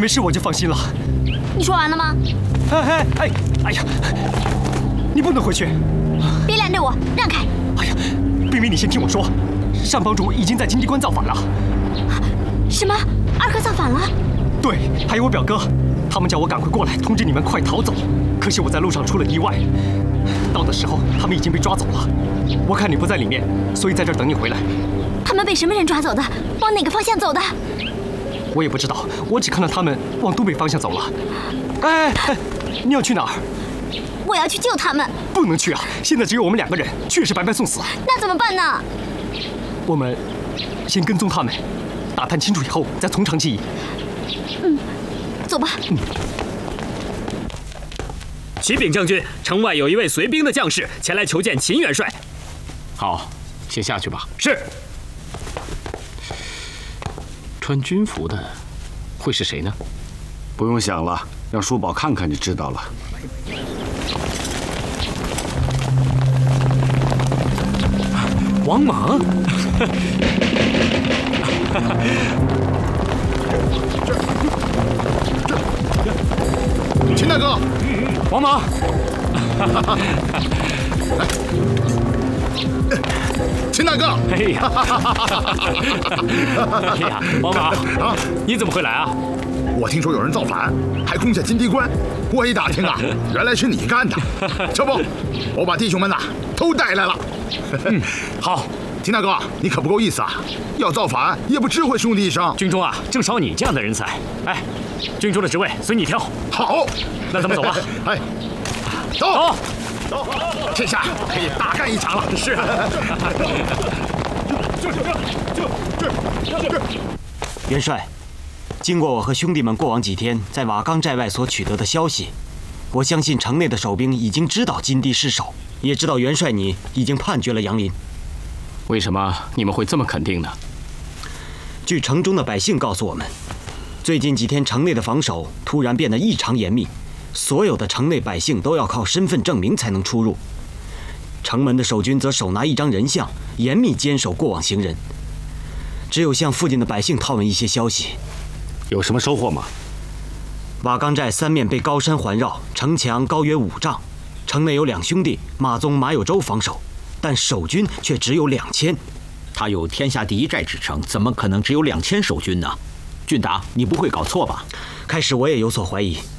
没事我就放心了。 你说完了吗？ 哎呀，你不能回去！ 别拦着我，让开！ 哎呀，冰冰，你先听我说，单帮主已经在金地关造反了。 什么？二哥造反了？ 对，还有我表哥，他们叫我赶快过来通知你们快逃走。可惜我在路上出了意外，到的时候他们已经被抓走了。我看你不在里面，所以在这儿等你回来。 他们被什么人抓走的？往哪个方向走的？ 我也不知道，我只看到他们往东北方向走了。哎，你要去哪儿？ 我要去救他们。 不能去啊！现在只有我们2个人，确实白白送死。 那怎么办呢？ 我们先跟踪他们，打探清楚以后再从长计议。 走吧。 启禀将军，城外有一位随兵的将士前来求见秦元帅。 好，先下去吧。 是。 穿军服的会是谁呢？ 不用想了，让叔宝看看就知道了。 王莽。 秦大哥， 王莽。 秦大哥， 哎呀，哎呀，王莽啊，你怎么会来啊？ 我听说有人造反，还攻下金地关，我一打听啊，原来是你干的。这不，我把弟兄们呐都带来了。 好， 秦大哥，你可不够意思啊！要造反也不知会兄弟一声。 军中啊，正少你这样的人才。哎，军中的职位随你挑。 好， 那咱们走吧。 哎，走。走，这下可以大干一场了。 是。 元帅，经过我和兄弟们过往几天在瓦岗寨外所取得的消息，我相信城内的守兵已经知道金地失守，也知道元帅你已经判决了杨林。 为什么你们会这么肯定呢？ 据城中的百姓告诉我们，最近几天城内的防守突然变得异常严密。所有的城内百姓都要靠身份证明才能出入，城门的守军则手拿一张人像，严密坚守过往行人。只有向附近的百姓讨问一些消息。 有什么收获吗？ 瓦岗寨3面被高山环绕，城墙高约5丈，城内有2兄弟马宗、马有洲防守，但守军却只有2000。 他有天下第一寨之称，怎么可能只有2000守军呢？俊达，你不会搞错吧？ 开始我也有所怀疑。